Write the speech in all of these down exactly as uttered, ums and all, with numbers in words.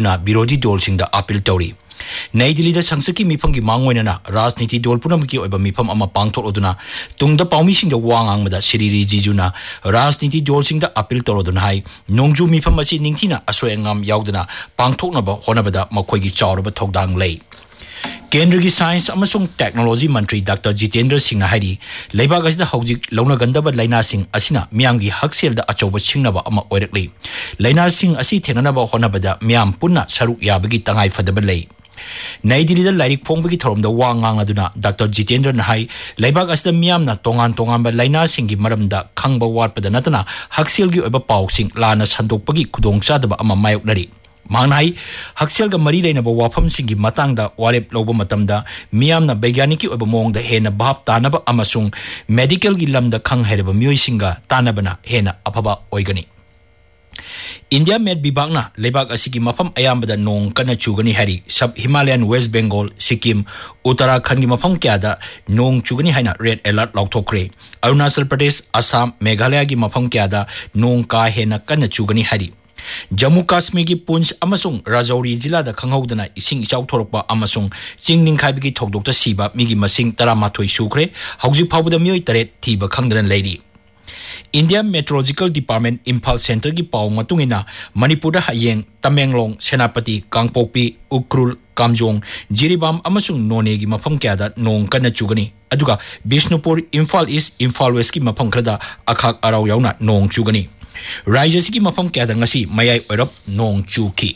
piduna birodi dol singda appeal tawri Nai Delhi da Sangsaki Mifam ki mangwena na Rajniti dol punam ki oiba mifam ama pangthok oduna tungda paumi singda wangang mada Shri Rijijuna Rajniti dol singda appeal toroduna hai nongju mifam asi ningthina asoyangam yaudana pangthoknaba honabada makhoi chawraba thokdang lei Kendra ki Science amasung Technology Mantri Doctor Jitendra Singh Hari Leibag asida hojik launa gandaba Laina Singh asina miyamgi haksel da achoba chingnaba ama oirakli Laina Singh asi thenanaba honabada miyam punna saruk yabagi tangai fadaba lei Nai Delhi da Lairik Fongbagi Thorom da Wangang aduna Doctor Jitendra Nahai Leibag asida miyamna tongan tongan ba Laina Singh gi maramda khangba watpada natana haksel gi oiba paw sing lana sandokpagi khudongchadaba ama mayoknari Manghai Haksel ga mari leina ba wafam singi matang da warep loba matamda miyam na baigyaniki oba mong da hena bahap tanaba amasung medical gi lam da khang hereba miyoi singa tanabana hena apaba oigani India Med Bibagna lebag asigi mafam ayambada nong kana chugani hari sub Himalayan West Bengal Sikkim Uttarakhand gi mafam kyada nong chugani haina red alert lauthokre Arunachal Pradesh Assam Meghalaya gi mafam kyada nong ka hena kana chugani hari Jammu Kashmir ki Poonch amasung Rajouri jila da khanghaudana ising ichau thorokpa amasung chingning khaibi ki thokdokta siba migi masing taramathoi sukre hauji phawda mioi tare thiba khangdran leiri India Meteorological Department Imphal Center ki paw matungina Manipur da hayeng Tamenglong Senapati Kangpokpi Ukrul Kamjong Jiribam amasung None gi mafam kya da nong kana chugani aduga Bishnupur Imphal East Imphal West ki mafam khrada akhak arau yauna nong chugani Raijasi ki mafam kya da ngasi mayai oirap nong chuki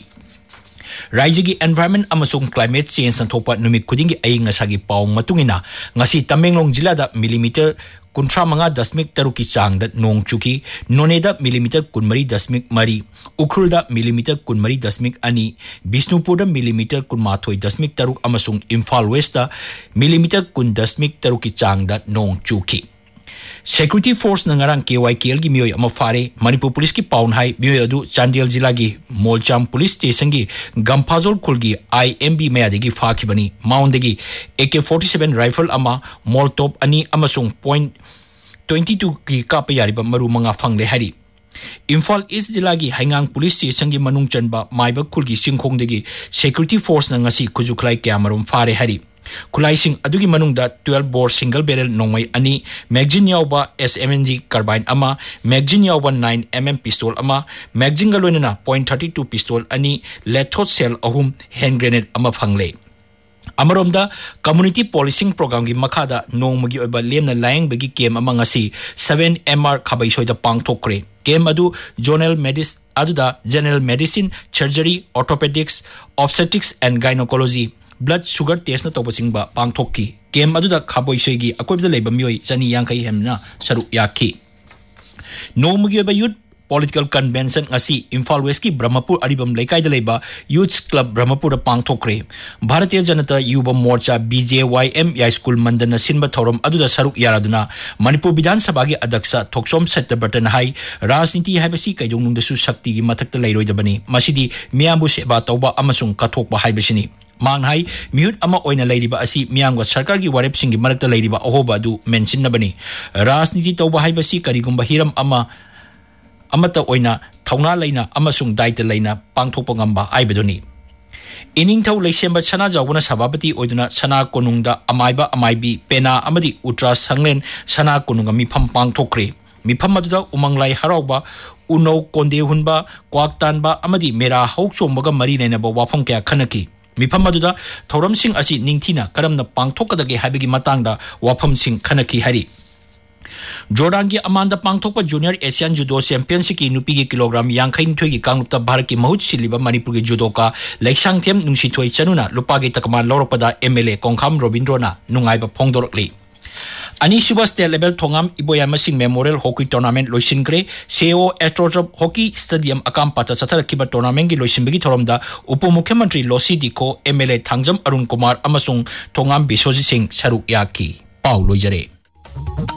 Raija ki environment amasung climate change santhopa numit khudingi aying ngasagi paw matungina ngasi Tamenglong jila da millimeter kuntra manga dasmik taruki chang da nong chuki None da millimeter kunmari dasmik mari Ukrul da millimeter kunmari dasmik ani Bishnupur da millimeter kunmathoi dasmik taruk amasung Imphal West da millimeter kun dasmik taruki chang da nong chuki Security Force nangarang K Y K L gi miyoi ama fare Manipur Police ki pawn hai miyoi adu Chandel jila gi Molcham Police Station gi Gampazol khul gi I M B mayade gi fakhibani Maun de gi A K forty-seven rifle ama Molotov ani amasung point twenty-two ki kapa yariba maru manga fangle hari Imphal East jila gi Haingang Police Station gi manung chanba maiba khul gi singkhong de gi Security Force na ngasi khujukhlai kyamarum fare hari Kulai sing adugi manungda twelve bore single barrel nongmai ani magazine yawba S M G carbine ama magazine yawba nine millimeter pistol ama magazine galonina point thirty-two pistol ani lethot cell ahum hand grenade ama phangle Amaromda community policing program gi makhada nongmagi oba lemna layang bagi kem ama ngasi seven M R khabai soida pangthokre kem adu general medicine aduda general medicine surgery orthopedics obstetrics and gynecology blood sugar test na tobasing ba pangthokki kem aduda khaboi soigi akoibda leiba mioi chani yankai hemna saru yakhi nomugi ba youth political convention ngasi Imphal West ki Brahmapur aribam leikai da leiba youth club Brahmapur da pangthokre Bharatiya Janata Yuva Morcha B J Y M ya school mandana sinba thorom aduda saru yaraduna Manipur Vidhan Sabha gi adaksha Thoksom Settabatan hai rajniti haibasi kaidong nungda su shakti gi mathakta leiroi da bani masidi miyambu seba tawba amasung kathokba haibasini Manghai mute ama oina leiriba asi miyangwa sarkar gi warep singi marakta leiriba ahoba adu mention na bani rajniti tawba haibasi karigumba hiram ama amata oina thauna leina amasung daita leina pangthokpa ngamba aibadoni ining thau leisemba sana jawuna sabapati oiduna sana konungda amaiba amaibi pena amadi utra sanglen sana konunga mifam pangthokre mifam aduda umanglai harauba uno konde hunba kwaktanba amadi mera hauchombaga mari leina ba wafam kya khanaki Mifam aduda thoram sing asi ningthina karamna pangthokadage habigi matangda wafam sing khanaki hari Jordan ki Amanda pangthokpa Junior Asian Judo Championship ki nupi ki kilogram yankai thoi ki kanglupta Bharat ki mahut siliba Manipur ki judoka Laiksang Them nungsithoi chanuna lupa gi takama loropada M L A Kongkham Robindrona nungaiba phongdorokli Ani suba state level thongam iboyama sing memorial hockey tournament loisinkre C O Astrotop Hockey Stadium akam pata chathar kiba tournament gi loisinbagi thoromda Upamukhyamantri Losi Dikho M L A Thangjam Arun Kumar amasung thongam Biswajit Singh saruk yaki pau loijare